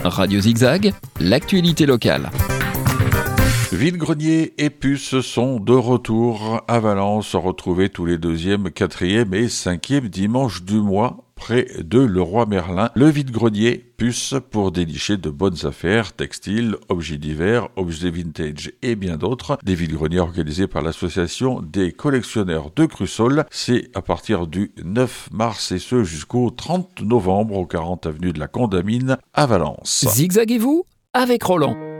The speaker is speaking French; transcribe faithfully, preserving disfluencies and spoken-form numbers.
Radio Zigzag, l'actualité locale. Vide-grenier et puces sont de retour à Valence, retrouvés tous les deuxième, quatrième et cinquième dimanches du mois, près de Leroy Merlin. Le vide-grenier puce pour dénicher de bonnes affaires, textiles, objets divers, objets vintage et bien d'autres. Des vide-greniers organisés par l'association des collectionneurs de Crussol. C'est à partir du neuf mars et ce jusqu'au trente novembre au quarante avenue de la Condamine à Valence. Zigzaguez-vous avec Roland.